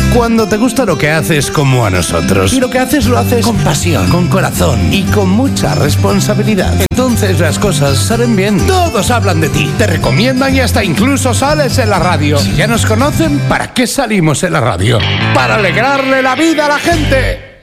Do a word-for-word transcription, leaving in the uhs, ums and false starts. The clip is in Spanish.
Cuando te gusta lo que haces como a nosotros. Y lo que haces lo haces con pasión, con corazón y con mucha responsabilidad. Entonces las cosas salen bien. Todos hablan de ti, te recomiendan y hasta incluso sales en la radio. Si ya nos conocen, ¿para qué salimos en la radio? Para alegrarle la vida a la gente.